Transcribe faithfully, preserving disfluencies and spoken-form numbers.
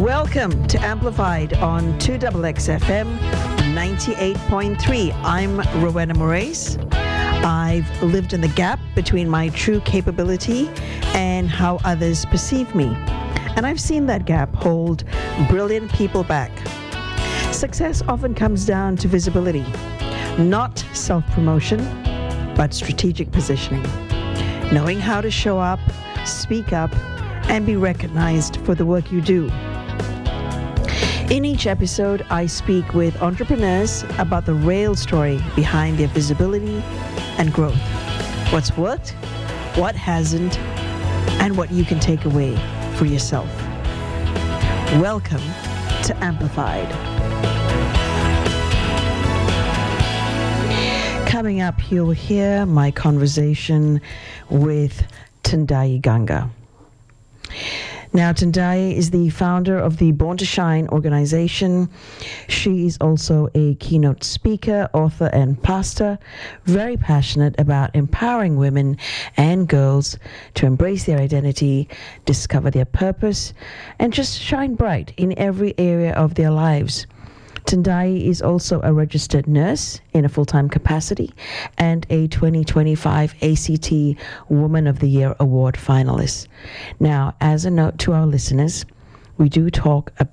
Welcome to Amplified on two X X F M ninety-eight point three. I'm Rowena Moraes. I've lived in the gap between my true capability and how others perceive me. And I've seen that gap hold brilliant people back. Success often comes down to visibility, not self-promotion, but strategic positioning. Knowing how to show up, speak up, and be recognized for the work you do. In each episode, I speak with entrepreneurs about the real story behind their visibility and growth. What's worked, what hasn't, and what you can take away for yourself. Welcome to Amplified. Coming up, you'll hear my conversation with Tendai Ganga. Now, Tendai is the founder of the Born to Shine organization. She is also a keynote speaker, author, and pastor, very passionate about empowering women and girls to embrace their identity, discover their purpose, and just shine bright in every area of their lives. Tendai is also a registered nurse in a full-time capacity and a twenty twenty-five A C T Woman of the Year Award finalist. Now, as a note to our listeners, we do talk a